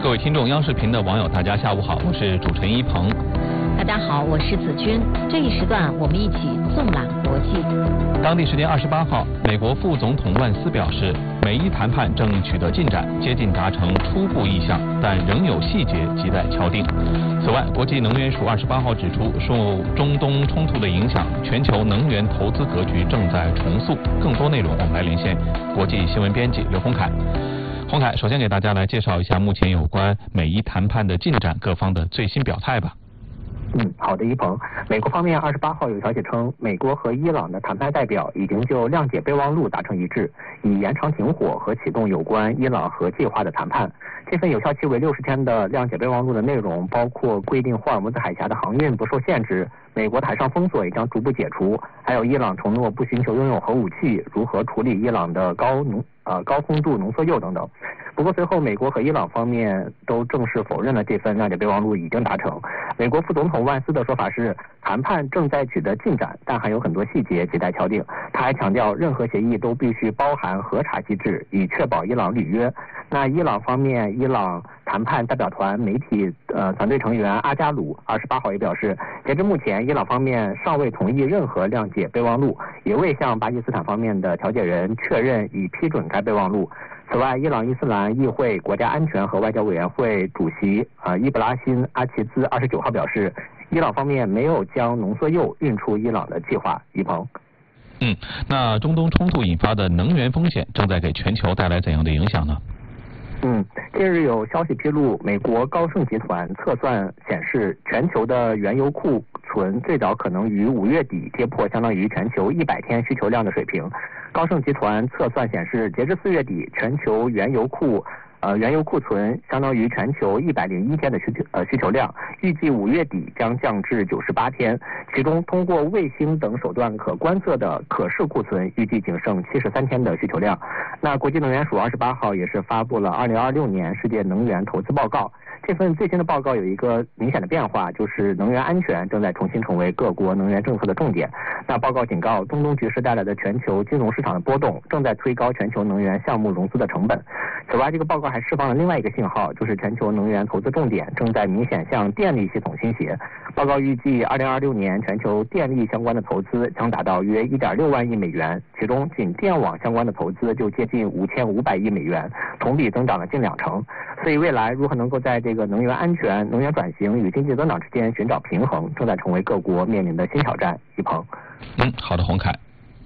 各位听众，央视频的网友，大家下午好，我是主持人一鹏。 大家好，我是子君。这一时段我们一起纵览国际。 当地时间28号，美国副总统万斯表示，美伊谈判正取得进展，接近达成初步意向，但仍有细节亟待敲定。此外，国际能源署28号指出，受中东冲突的影响，全球能源投资格局正在重塑。更多内容，我们来连线国际新闻编辑刘洪凯。洪凯，首先给大家来介绍一下目前有关美伊谈判的进展，各方的最新表态吧。 好的，一鹏。美国方面28号有消息称，美国和伊朗的谈判代表已经就谅解备忘录达成一致，以延长停火和启动有关伊朗核计划的谈判。这份有效期为60天的谅解备忘录的内容包括规定霍尔木兹海峡的航运不受限制，美国的海上封锁也将逐步解除，还有伊朗承诺不寻求拥有核武器，如何处理伊朗的高丰度浓缩铀等等。不过随后美国和伊朗方面都正式否认了这份谅解备忘录已经达成。美国副总统万斯的说法是，谈判正在取得进展，但还有很多细节亟待敲定。他还强调，任何协议都必须包含核查机制，以确保伊朗履约。那伊朗方面，伊朗谈判代表团媒体团队成员阿加鲁28号也表示，截至目前，伊朗方面尚未同意任何谅解备忘录，也未向巴基斯坦方面的调解人确认已批准该备忘录。此外，伊朗伊斯兰议会国家安全和外交委员会主席伊布拉辛·阿齐兹29号表示，伊朗方面没有将浓缩铀运出伊朗的计划。一鹏。 那中东冲突引发的能源风险正在给全球带来怎样的影响呢？ 近日有消息披露，美国高盛集团测算显示，全球的原油库存最早可能于5月底跌破相当于全球100天需求量的水平。高盛集团测算显示，截至4月底，全球原油库存相当于全球101天的需求量，预计5月底将降至98天。其中，通过卫星等手段可观测的可视库存预计仅剩73天的需求量。那国际能源署28号也是发布了2026年世界能源投资报告。这份最新的报告有一个明显的变化，就是能源安全正在重新成为各国能源政策的重点。那报告警告，中东局势带来的全球金融市场的波动正在推高全球能源项目融资的成本。此外，这个报告还释放了另外一个信号，就是全球能源投资重点正在明显向电力系统倾斜。报告预计2026年全球电力相关的投资将达到约1.6万亿美元，其中仅电网相关的投资就接近5500亿美元，同比增长了近20%。所以未来如何能够在这个能源安全、能源转型与经济增长之间寻找平衡，正在成为各国面临的新挑战。一鹏。 好的，洪凯。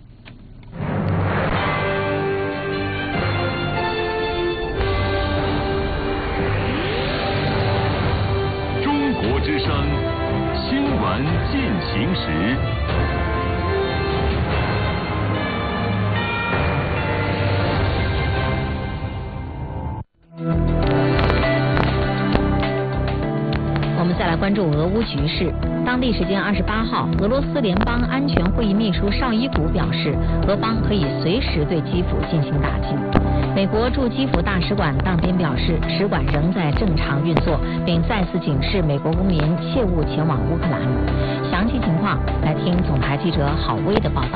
中国之声新闻进行时。 我们再来关注俄乌局势。当地时间28号，俄罗斯联邦安全会议秘书绍伊古表示，俄方可以随时对基辅进行打击。美国驻基辅大使馆当天表示，使馆仍在正常运作，并再次警示美国公民切勿前往乌克兰。详细情况来听总台记者郝薇的报道。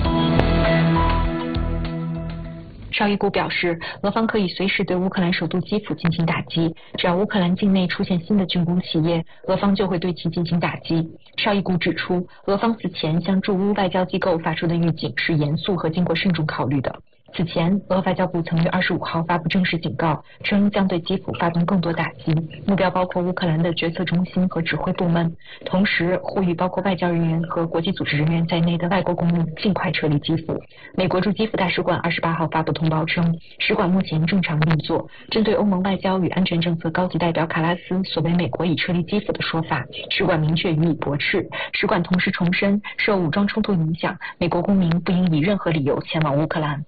绍伊古表示，俄方可以随时对乌克兰首都基辅进行打击，只要乌克兰境内出现新的军工企业，俄方就会对其进行打击。绍伊古指出，俄方此前向驻乌外交机构发出的预警是严肃和经过慎重考虑的。此前，俄外交部曾于25号发布正式警告，称将对基辅发动更多打击，目标包括乌克兰的决策中心和指挥部门，同时呼吁包括外交人员和国际组织人员在内的外国公民尽快撤离基辅。美国驻基辅大使馆28号发布通报称，使馆目前正常运作。针对欧盟外交与安全政策高级代表卡拉斯所谓美国已撤离基辅的说法，使馆明确予以驳斥。使馆同时重申，受武装冲突影响，美国公民不应以任何理由前往乌克兰。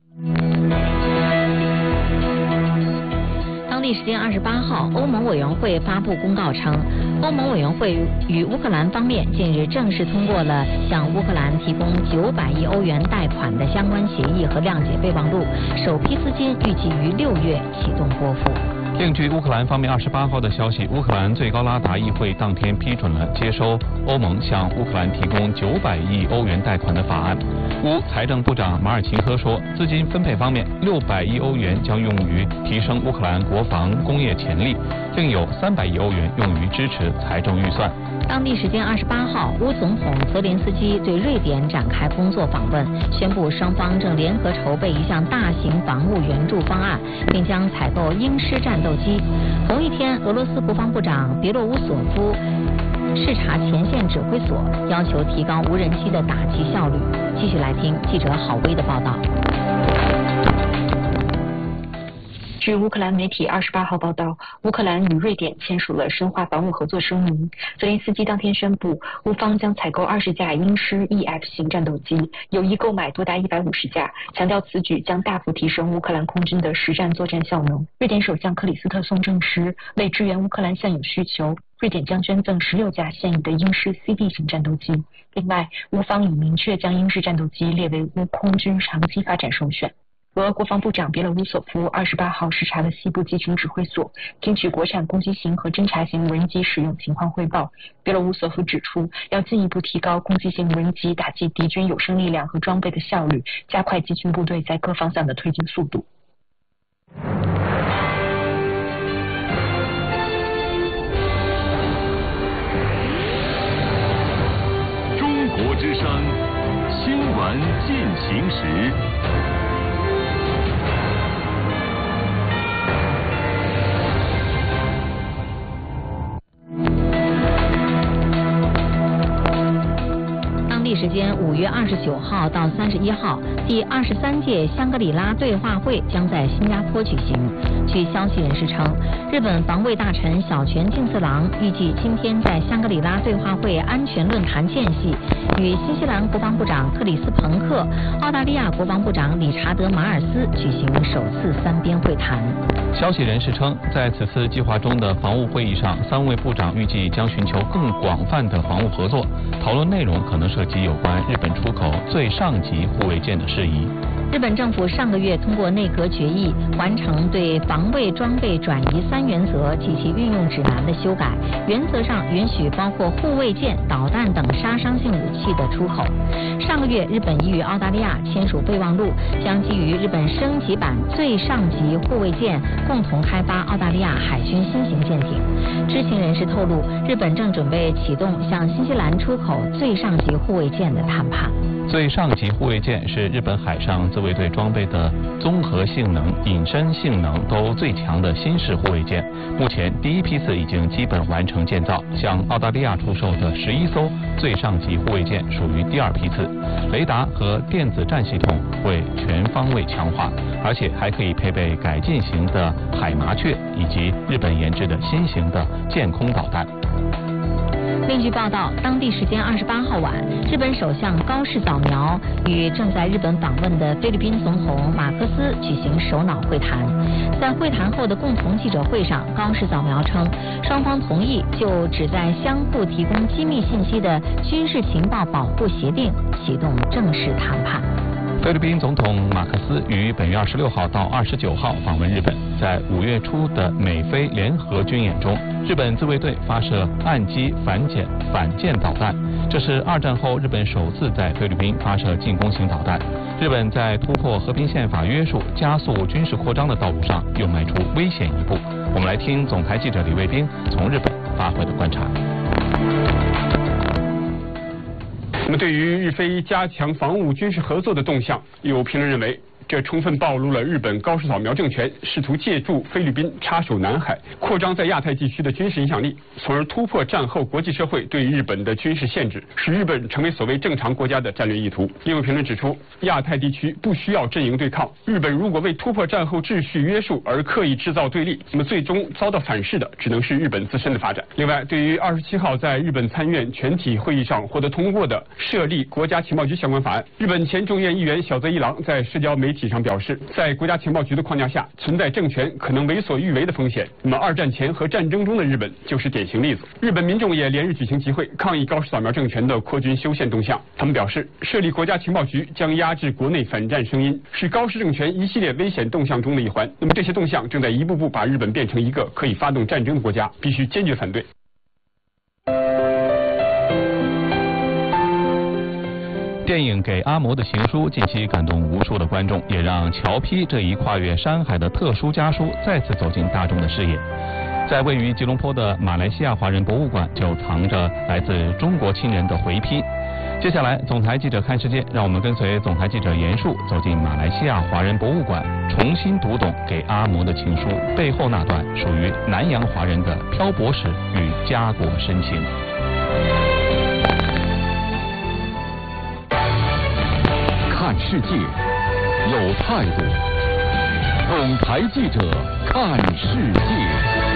当地时间28号，欧盟委员会发布公告称，欧盟委员会与乌克兰方面近日正式通过了向乌克兰提供900亿欧元贷款的相关协议和谅解备忘录，首批资金预计于6月启动拨付。 另据乌克兰方面28号的消息，乌克兰最高拉达议会当天批准了接收欧盟向乌克兰提供900亿欧元贷款的法案。乌财政部长马尔琴科说，资金分配方面，600亿欧元将用于提升乌克兰国防工业潜力，另有300亿欧元用于支持财政预算。 当地时间28号，乌总统泽连斯基对瑞典展开工作访问，宣布双方正联合筹备一项大型防务援助方案，并将采购鹰狮战斗机。同一天，俄罗斯国防部长别洛乌索夫视察前线指挥所，要求提高无人机的打击效率。继续来听记者郝威的报道。 据乌克兰媒体28号报道，乌克兰与瑞典签署了深化防务合作声明。泽连斯基当天宣布，乌方将采购20架鹰狮 EF 型战斗机，有意购买多达150架，强调此举将大幅提升乌克兰空军的实战作战效能。瑞典首相克里斯特松证实，为支援乌克兰现有需求，瑞典将捐赠16架现有的鹰狮 CD 型战斗机。另外，乌方已明确将鹰狮战斗机列为乌空军长期发展首选。俄国防部长别洛乌索夫28号视察了西部集群指挥所，听取国产攻击型和侦察型无人机使用情况汇报。别洛乌索夫指出，要进一步提高攻击型无人机打击敌军有生力量和装备的效率，加快集群部队在各方向的推进速度。 中国之声新闻进行时。 时间5月29号到31号，第23届香格里拉对话会将在新加坡举行。据消息人士称，日本防卫大臣小泉进次郎预计今天在香格里拉对话会安全论坛间隙，与新西兰国防部长克里斯彭克、澳大利亚国防部长理查德马尔斯举行首次3边会谈。 消息人士称，在此次计划中的防务会议上，3位部长预计将寻求更广泛的防务合作，讨论内容可能涉及有关日本出口最上级护卫舰的事宜。 日本政府上个月通过内阁决议，完成对防卫装备转移3原则及其运用指南的修改，原则上允许包括护卫舰、导弹等杀伤性武器的出口。上个月，日本已与澳大利亚签署备忘录，将基于日本升级版最上级护卫舰，共同开发澳大利亚海军新型舰艇。知情人士透露，日本正准备启动向新西兰出口最上级护卫舰的谈判。 最上级护卫舰是日本海上自卫队装备的综合性能、隐身性能都最强的新式护卫舰。目前第一批次已经基本完成建造，向澳大利亚出售的11艘最上级护卫舰属于第2批次。雷达和电子战系统会全方位强化，而且还可以配备改进型的海麻雀以及日本研制的新型的舰空导弹。 另据报道，当地时间28号晚，日本首相高市早苗与正在日本访问的菲律宾总统马克思举行首脑会谈。在会谈后的共同记者会上，高市早苗称，双方同意就旨在相互提供机密信息的军事情报保护协定启动正式谈判。 菲律宾总统马克思于本月26号到29号访问日本。在5月初的美菲联合军演中，日本自卫队发射岸基反舰导弹，这是2战后日本首次在菲律宾发射进攻型导弹。日本在突破和平宪法约束、加速军事扩张的道路上又迈出危险一步。我们来听总台记者李卫兵从日本发回的观察。 那么，对于日菲加强防务军事合作的动向，有评论认为，这充分暴露了日本高市早苗政权试图借助菲律宾插手南海，扩张在亚太地区的军事影响力，从而突破战后国际社会对日本的军事限制，使日本成为所谓正常国家的战略意图。另有评论指出，亚太地区不需要阵营对抗，日本如果为突破战后秩序约束而刻意制造对立，那么最终遭到反噬的只能是日本自身的发展。另外，对于27号在日本参院全体会议上获得通过的设立国家情报局相关法案，日本前众院议员小泽一郎在社交媒体上表示，在国家情报局的框架下，存在政权可能为所欲为的风险。那么2战前和战争中的日本就是典型例子。日本民众也连日举行集会，抗议高市早苗政权的扩军修宪动向。他们表示，设立国家情报局将压制国内反战声音，是高市政权一系列危险动向中的一环。那么这些动向正在一步步把日本变成一个可以发动战争的国家，必须坚决反对。 电影《给阿嬷的情书》近期感动无数的观众，也让侨批这一跨越山海的特殊家书再次走进大众的视野。在位于吉隆坡的马来西亚华人博物馆，就藏着来自中国亲人的回批。接下来，总台记者看世界，让我们跟随总台记者严树走进马来西亚华人博物馆，重新读懂《给阿嬷的情书》背后那段属于南洋华人的漂泊史与家国深情。 看世界，有态度。总台记者看世界。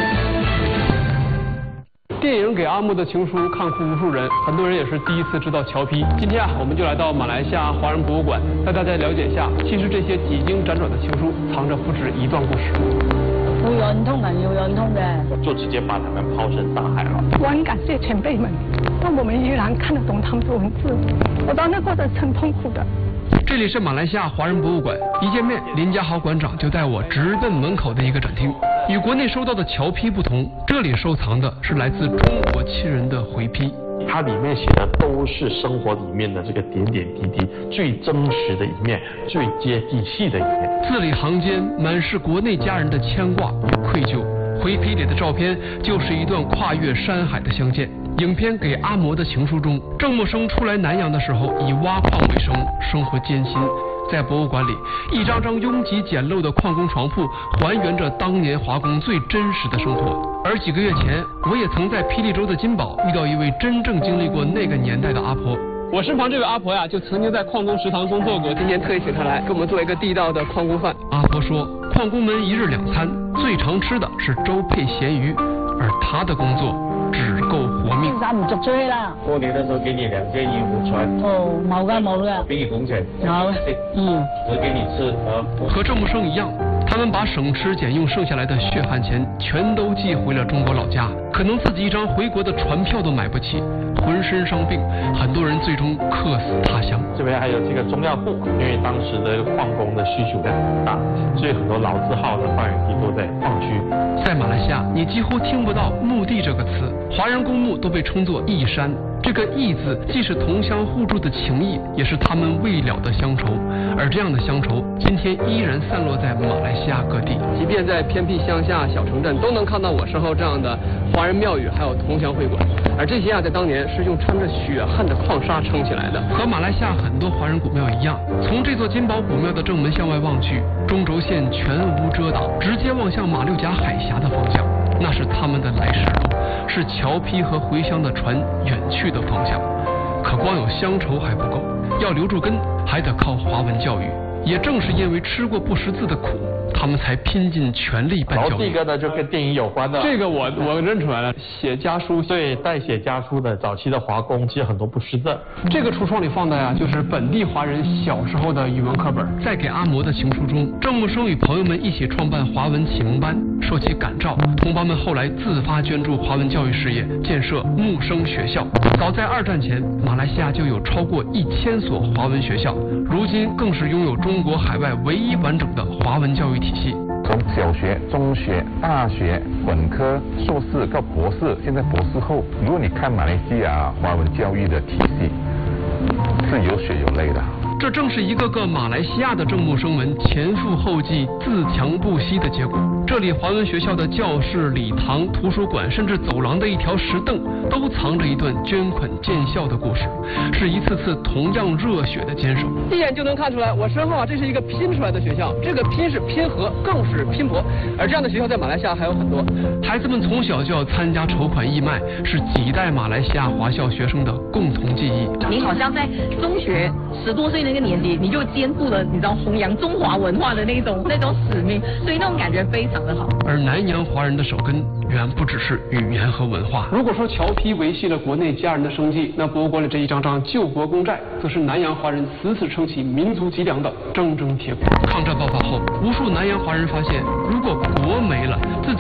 电影《给阿嬷的情书》看哭无数人，很多人也是第一次知道侨批。今天我们就来到马来西亚华人博物馆，带大家了解一下，其實這些幾經輾轉的情書，藏着不止一段故事。 會有人痛人，要有人痛嘅， 就直接把他们抛身大海了。 我很感謝前輩們，讓我們依然看得懂他們的文字。我當年過得很痛苦的。 这里是马来西亚华人博物馆，一见面，林家豪馆长就带我直奔门口的一个展厅。与国内收到的侨批不同，这里收藏的是来自中国亲人的回批。 它里面写的都是生活里面的这个点点滴滴，最真实的一面，最接地气的一面。 字里行间满是国内家人的牵挂与愧疚。回批里的照片就是一段跨越山海的相见。影片《给阿嬷的情书》中，郑默生初来南洋的时候以挖矿为生，生活艰辛。在博物馆里，一张张拥挤简陋的矿工床铺还原着当年华工最真实的生活。而几个月前，我也曾在霹雳州的金宝遇到一位真正经历过那个年代的阿婆。我身旁这位阿婆呀，就曾经在矿工食堂工作过，今天特意请她来给我们做一个地道的矿工饭。阿婆说，矿工们一日2餐，最常吃的是粥配咸鱼，而她的工作只够活命。 衫唔續追啦。 過年的時候給你2件衣服穿。 哦，冇㗎。 給你工錢。 有。 只給你吃。 和郑默生一样，他们把省吃俭用剩下来的血汗錢全都寄回了中國老家，可能自己一張回國的船票都買不起，浑身傷病，很多人最終客死他鄉。 這邊還有這個中藥庫，因為當時的礦工的需求量很大，所以很多老字號的發源地都在礦區。 在馬來西亞，你幾乎聽不到墓地這個詞，華人公墓都被稱作義山。這個義字既是同鄉互助的情誼，也是他們未了的鄉愁。而這樣的鄉愁，今天依然散落在馬來西亞各地。即便在偏僻鄉下小城鎮，都能看到我身後這樣的華人廟宇，還有同鄉會館。而這些在當年是用穿着血汗的礦沙撐起來的。和馬來西亞很多華人古廟一樣，從這座金寶古廟的正門向外望去，中軸線全無遮擋，直接望向馬六甲海峽的方向。那是他們的來時路，是僑批和回鄉的船遠去的方向。可光有鄉愁還不夠，要留住根，還得靠華文教育。也正是因為吃過不識字的苦，他們才拼盡全力辦教育。 然後第一個呢，就跟電影有關的。 這個我認出來了，寫家書。 對，代寫家書的早期的華工，其實很多不識字。 這個櫥窗裡放的呀，就是本地華人小時候的語文課本。在給阿嬷的情書中，鄭默生與朋友們一起創辦華文啟蒙班，說起感召，同胞們後來自發捐助華文教育事業，建設木生學校。早在2戰前，馬來西亞就有超過1000所華文學校，如今更是擁有中國海外唯一完整的華文教育體系。 從小學、中學、大學、本科、碩士到博士，現在博士後，如果你看馬來西亞華文教育的體系，是有血有淚的。 這正是一個個馬來西亞的鄭默生們前赴後繼、自強不息的結果。這裡華文學校的教室、禮堂、圖書館，甚至走廊的一條石凳，都藏着一段捐款建校的故事，是一次次同樣熱血的堅守。一眼就能看出來，我身後這是一個拼出來的學校，這個拼是拼合，更是拼搏。而這樣的學校在馬來西亞還有很多。孩子們從小就要參加籌款義賣，是幾代馬來西亞華校學生的共同記憶。 你好像在中學10多歲那個年紀，你就肩負了你知道弘揚中華文化的那種使命，所以那種感覺非常的好。 而南洋華人的手根遠不只是語言和文化。如果說僑批維繫了國內家人的生計，那博物館裡這一張張救國公債，則是南洋華人死死撐起民族脊梁的錚錚鐵骨。抗戰爆發後，無數南洋華人發現，如果國沒了，自己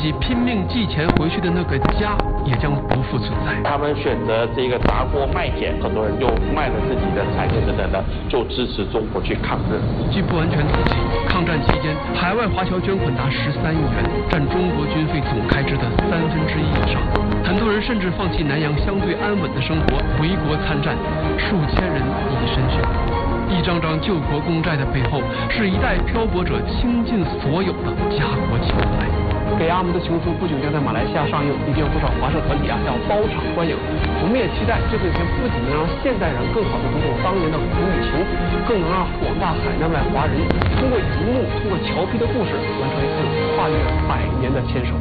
己拼命寄钱回去的那个家也将不复存在。 他们选择这个砸锅卖铁，很多人就卖了自己的财产等等的，就支持中国去抗日。 据不完全统计，抗战期间海外华侨捐款达13亿元，占中国军费总开支的1/3以上。很多人甚至放弃南洋相对安稳的生活，回国参战，数千人以身殉国。一张张救国公债的背后，是一代漂泊者倾尽所有的家国情怀。 给阿姆的情书不久将在马来西亚上映，已经有不少华社团体要包场观影。我们也期待这部影片不仅能让现代人更好地读懂当年的父女情，更能让广大海内外华人通过荧幕、通过乔皮的故事，完成一次跨越100年的牵手。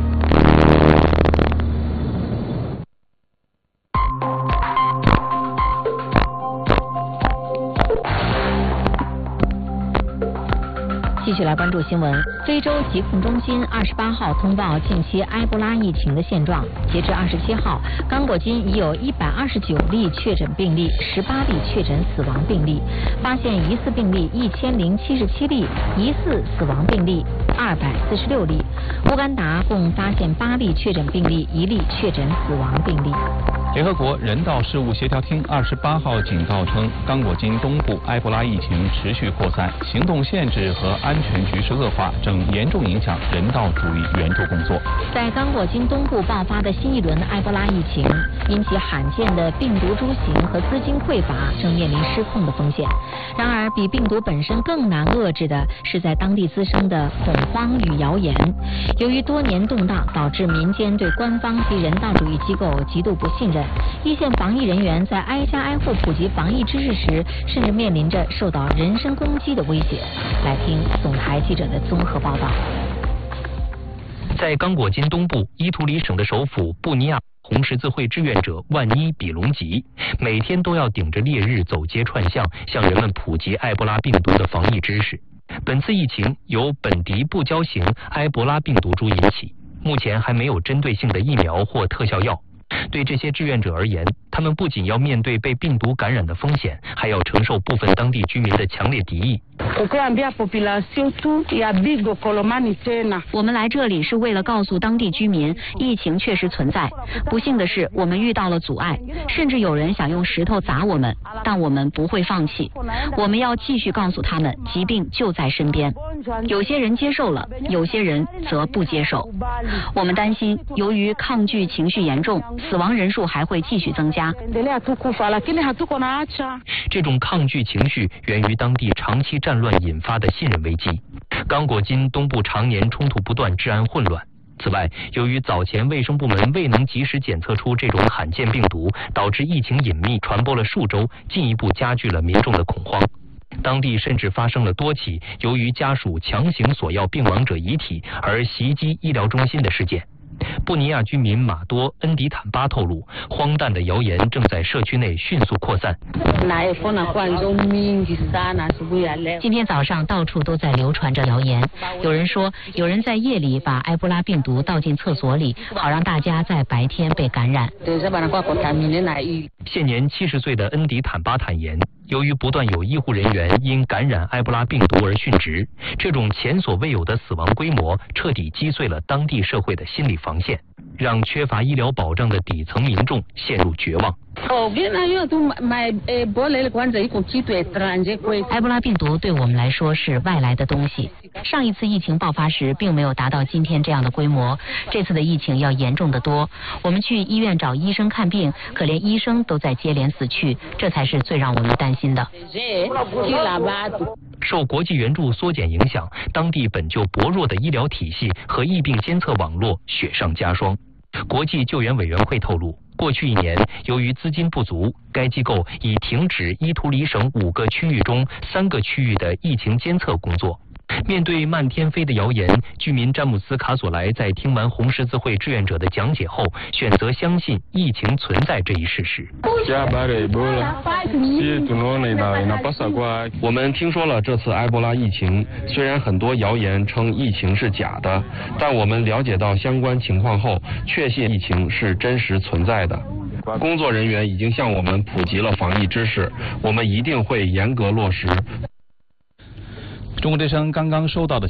继续来关注新闻。非洲疾控中心28号通报近期埃博拉疫情的现状。截至27号，刚果金已有129例确诊病例，18例确诊死亡病例，发现疑似病例1077例，疑似死亡病例246例。乌干达共发现8例确诊病例，1例确诊死亡病例。 联合国人道事务协调厅28号警告称，刚果金东部埃博拉疫情持续扩散，行动限制和安全局势恶化，正严重影响人道主义援助工作。 在刚果金东部爆发的新一轮埃博拉疫情，因其罕见的病毒株型和资金匮乏，正面临失控的风险。然而，比病毒本身更难遏制的是在当地滋生的恐慌与谣言。由于多年动荡，导致民间对官方及人道主义机构极度不信任。一线防疫人员在挨家挨户普及防疫知识时，甚至面临着受到人身攻击的威胁。来听总台记者的综合报道。 在刚果金东部伊图里省的首府布尼亚，红十字会志愿者万妮比隆吉每天都要顶着烈日走街串巷，向人们普及埃博拉病毒的防疫知识。本次疫情由本迪布胶型埃博拉病毒株引起，目前还没有针对性的疫苗或特效药。对这些志愿者而言，他们不仅要面对被病毒感染的风险，还要承受部分当地居民的强烈敌意。 我们来这里是为了告诉当地居民，疫情确实存在。不幸的是，我们遇到了阻碍，甚至有人想用石头砸我们，但我们不会放弃。我们要继续告诉他们，疾病就在身边。有些人接受了，有些人则不接受。我们担心，由于抗拒情绪严重，死亡人数还会继续增加。 这种抗拒情绪源于当地长期战乱引发的信任危机。刚果金东部常年冲突不断，治安混乱。此外，由于早前卫生部门未能及时检测出这种罕见病毒，导致疫情隐秘传播了数周，进一步加剧了民众的恐慌。当地甚至发生了多起由于家属强行索要病亡者遗体而袭击医疗中心的事件。布尼亚居民马多恩迪坦巴透露，荒诞的谣言正在社区内迅速扩散。 今天早上到处都在流传着谣言，有人说有人在夜里把埃博拉病毒倒进厕所里，好让大家在白天被感染。 现年70岁的恩迪坦巴坦言，由于不断有医护人员因感染埃博拉病毒而殉职，这种前所未有的死亡规模彻底击碎了当地社会的心理防线，让缺乏医疗保障的底层民众陷入绝望。 埃博拉病毒对我们来说是外来的东西，上一次疫情爆发时并没有达到今天这样的规模，这次的疫情要严重得多。我们去医院找医生看病，可连医生都在接连死去，这才是最让我们担心的。 受国际援助缩减影响，当地本就薄弱的医疗体系和疫病监测网络雪上加霜。国际救援委员会透露，过去1年，由于资金不足，该机构已停止伊图里省5个区域中3个区域的疫情监测工作。面对漫天飞的谣言，居民詹姆斯·卡索莱在听完红十字会志愿者的讲解后，选择相信疫情存在这一事实。我们听说了这次埃博拉疫情，虽然很多谣言称疫情是假的，但我们了解到相关情况后，确信疫情是真实存在的。工作人员已经向我们普及了防疫知识，我们一定会严格落实。 中国之声刚刚收到的